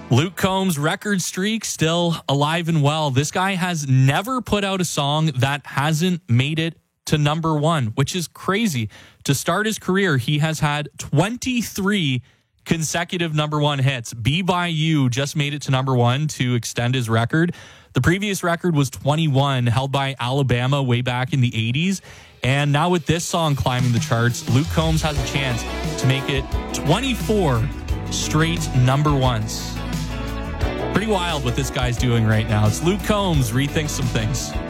Luke Combs' record streak still alive and well. This guy has never put out a song that hasn't made it to number one, which is crazy. To start his career, he has had 23 consecutive number one hits. Be By You just made it to number one to extend his record. The previous record was 21, held by Alabama way back in the 80s. And now with this song climbing the charts, Luke Combs has a chance to make it 24 straight number ones. Pretty wild what this guy's doing right now. It's Luke Combs, Rethink Some Things.